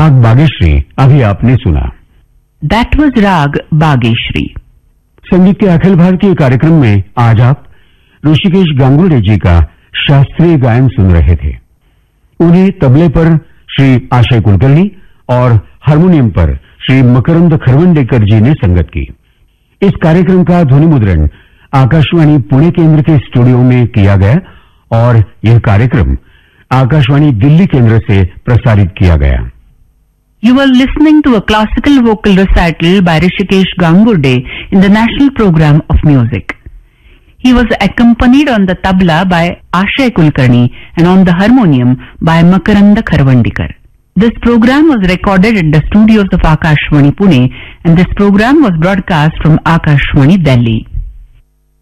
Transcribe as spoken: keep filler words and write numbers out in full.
राग बागेश्री अभी आपने सुना। दैट वाज राग बागेश्री। संगीत के अखिल भारतीय कार्यक्रम में आज आप ऋषिकेश गांगुर्डे जी का शास्त्रीय गायन सुन रहे थे। उन्हें तबले पर श्री आशय कुलकर्णी और हारमोनियम पर श्री मकरंद खरवंडेकर जी ने संगत की। इस कार्यक्रम का ध्वनि मुद्रण आकाशवाणी पुणे केंद्र के स्टूडियो में किया गया और यह कार्यक्रम आकाशवाणी दिल्ली केंद्र से प्रसारित किया गया। You were listening to a classical vocal recital by Rishikesh Gangurde in the National Program of Music. He was accompanied on the tabla by Ashay Kulkarni and on the harmonium by Makaranda Kharwandikar. This program was recorded at the studios of Akashvani Pune, and this program was broadcast from Akashvani Delhi.